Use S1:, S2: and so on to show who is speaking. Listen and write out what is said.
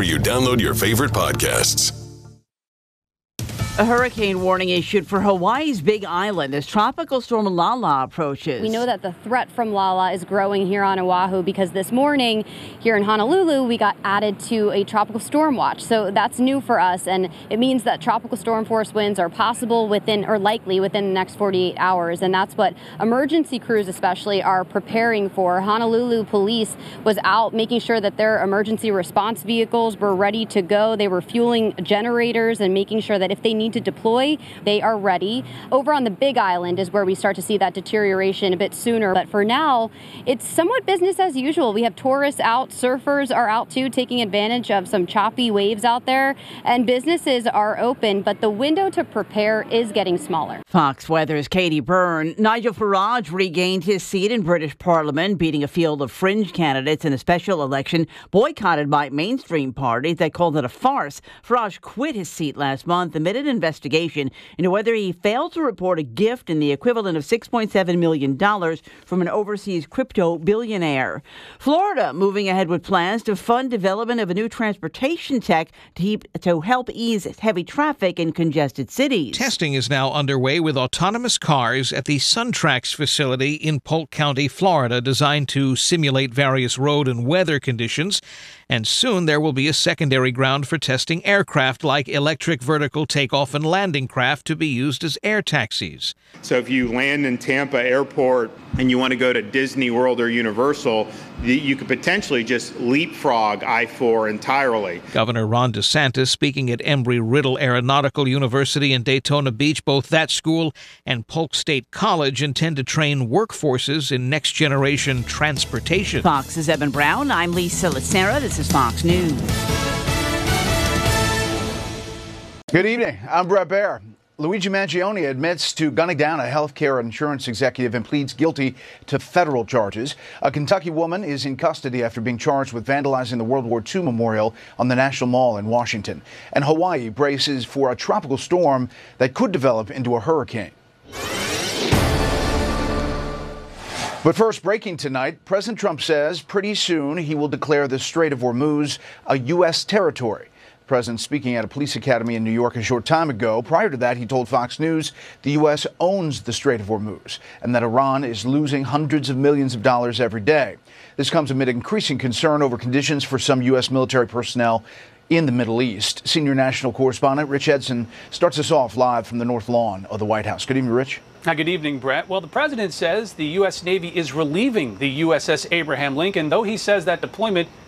S1: wherever you download your favorite podcasts.
S2: A hurricane warning issued for Hawaii's Big Island as Tropical Storm Lala approaches.
S3: We know that the threat from Lala is growing here on Oahu because this morning here in Honolulu, we got added to a tropical storm watch. So that's new for us, and it means that tropical storm force winds are possible within, or likely within the next 48 hours. And that's what emergency crews especially are preparing for. Honolulu police was out making sure that their emergency response vehicles were ready to go. They were fueling generators and making sure that if they need to deploy, they are ready. Over on the Big Island is where we start to see that deterioration a bit sooner. But for now, it's somewhat business as usual. We have tourists out, surfers are out too, taking advantage of some choppy waves out there, and businesses are open, but the window to prepare is getting smaller.
S2: Fox Weather's Katie Byrne. Nigel Farage regained his seat in British Parliament, beating a field of fringe candidates in a special election boycotted by mainstream parties that called it a farce. Farage quit his seat last month amid an investigation into whether he failed to report a gift in the equivalent of $6.7 million from an overseas crypto billionaire. Florida moving ahead with plans to fund development of a new transportation tech to help ease heavy traffic in congested cities.
S4: Testing is now underway with autonomous cars at the SunTrax facility in Polk County, Florida, designed to simulate various road and weather conditions. And soon there will be a secondary ground for testing aircraft like electric vertical takeoff and landing craft to be used as air taxis.
S5: So if you land in Tampa Airport and you want to go to Disney World or Universal, you could potentially just leapfrog I-4 entirely.
S4: Governor Ron DeSantis speaking at Embry-Riddle Aeronautical University in Daytona Beach. Both that school and Polk State College intend to train workforces in next-generation transportation.
S2: Fox's Evan Brown. I'm Lisa Lacera. This is Fox News.
S6: Good evening. I'm Brett Baer. Luigi Mangione admits to gunning down a healthcare insurance executive and pleads guilty to federal charges. A Kentucky woman is in custody after being charged with vandalizing the World War II memorial on the National Mall in Washington. And Hawaii braces for a tropical storm that could develop into a hurricane. But first, breaking tonight, President Trump says pretty soon he will declare the Strait of Hormuz a U.S. territory. The president speaking at a police academy in New York a short time ago. Prior to that, he told Fox News the U.S. owns the Strait of Hormuz and that Iran is losing hundreds of millions of dollars every day. This comes amid increasing concern over conditions for some U.S. military personnel in the Middle East. Senior national correspondent Rich Edson starts us off live from the North Lawn of the White House. Good evening, Rich.
S7: Hi, good evening, Brett. Well, the president says the U.S. Navy is relieving the USS Abraham Lincoln, though he says that deployment